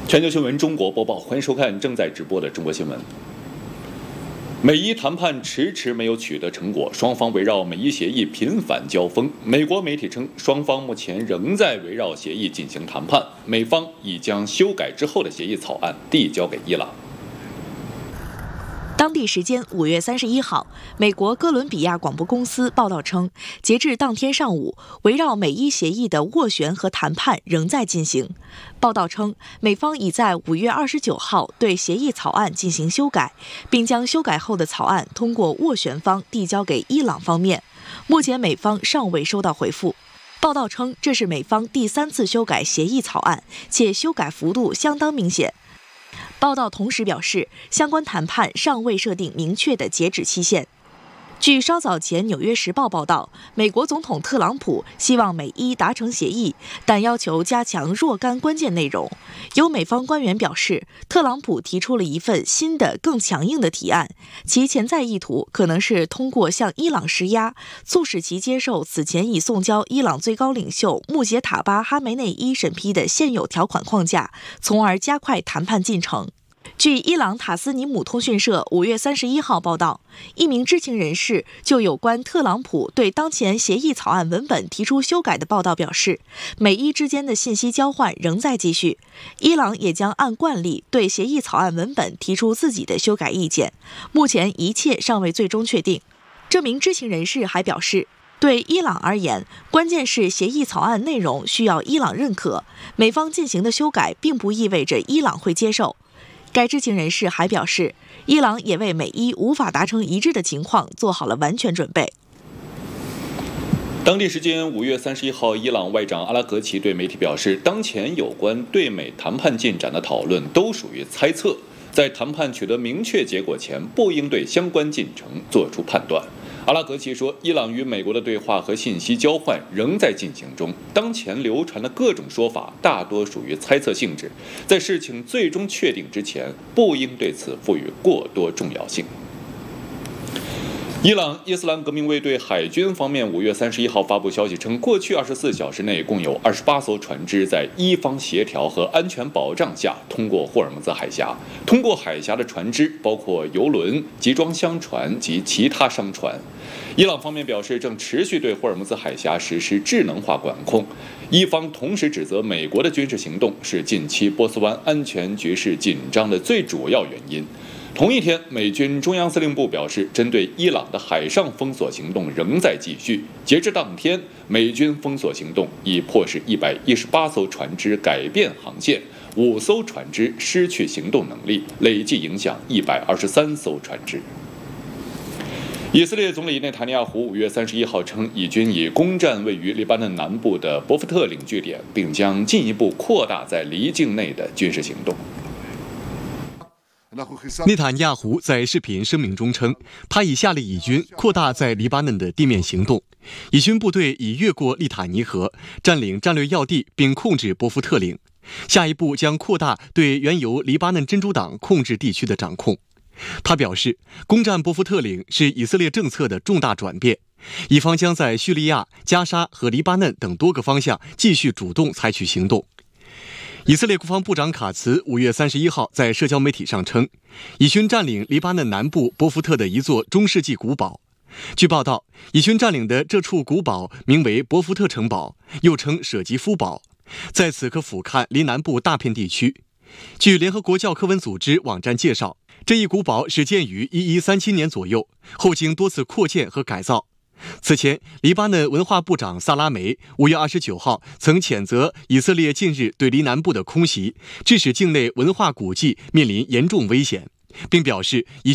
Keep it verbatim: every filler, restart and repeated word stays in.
全球新闻中国播报，欢迎收看正在直播的中国新闻。美伊谈判迟迟没有取得成果，双方围绕美伊协议频繁交锋。美国媒体称，双方目前仍在围绕协议进行谈判，美方已将修改之后的协议草案递交给伊朗。 当地时间五月三十一号，美国哥伦比亚广播公司报道称，截至当天上午，围绕美伊协议的斡旋和谈判仍在进行。报道称，美方已在五月二十九号对协议草案进行修改，并将修改后的草案通过斡旋方递交给伊朗方面。目前美方尚未收到回复。报道称，这是美方第三次修改协议草案，且修改幅度相当明显。报道同时表示，相关谈判尚未设定明确的截止期限。据稍早前《纽约时报》报道，美国总统特朗普希望美伊达成协议，但要求加强若干关键内容。有美方官员表示，特朗普提出了一份新的、更强硬的提案，其潜在意图可能是通过向伊朗施压，促使其接受此前已送交伊朗最高领袖穆杰塔巴·哈梅内伊审批的现有条款框架，从而加快谈判进程。据伊朗塔斯尼姆通讯社五月三十一号报道，一名知情人士就有关特朗普对当前协议草案文本提出修改的报道表示，美伊之间的信息交换仍在继续，伊朗也将按惯例对协议草案文本提出自己的修改意见，目前一切尚未最终确定。这名知情人士还表示，对伊朗而言，关键是协议草案内容需要伊朗认可，美方进行的修改并不意味着伊朗会接受。该知情人士还表示，伊朗也为美伊无法达成一致的情况做好了完全准备。 当地时间五月三十一号，伊朗外长阿拉格齐对媒体表示，当前有关对美谈判进展的讨论都属于猜测，在谈判取得明确结果前，不应对相关进程做出判断。阿拉格齐说，伊朗与美国的对话和信息交换仍在进行中，当前流传的各种说法大多属于猜测性质，在事情最终确定之前，不应对此赋予过多重要性。伊朗伊斯兰革命卫队海军方面五月三十一号发布消息称，过去二十四小时内共有二十八艘船只在伊方协调和安全保障下通过霍尔木兹海峡。通过海峡的船只包括油轮、集装箱船及其他商船。伊朗方面表示，正持续对霍尔木兹海峡实施智能化管控。伊方同时指责美国的军事行动是近期波斯湾安全局势紧张的最主要原因。同一天，美军中央司令部表示，针对伊朗的海上封锁行动仍在继续。截至当天，美军封锁行动已迫使一百一十八艘船只改变航线，五艘船只失去行动能力，累计影响一百二十三艘船只。以色列总理内塔尼亚胡五月三十一号称，以军已攻占位于黎巴嫩南部的伯福特领据点，并将进一步扩大在黎境内的军事行动。 内塔尼亚胡在视频声明中称，他已下令以军扩大在黎巴嫩的地面行动，以军部队已越过利塔尼河，占领战略要地并控制伯福特领，下一步将扩大对原由黎巴嫩真主党控制地区的掌控。他表示，攻占伯福特领是以色列政策的重大转变，以方将在叙利亚、加沙和黎巴嫩等多个方向继续主动采取行动。以色列国防部长卡茨五月三十一号在社交媒体上称，以军占领黎巴嫩南部伯福特的一座中世纪古堡。据报道，以军占领的这处古堡名为伯福特城堡，又称舍吉夫堡，在此可俯瞰黎南部大片地区。据联合国教科文组织网站介绍，这一古堡始建于一一三七年左右，后经多次扩建和改造。此前，黎巴嫩文化部长萨拉梅五月二十九号曾谴责以色列近日对黎南部的空袭，致使境内文化古迹面临严重危险，并表示以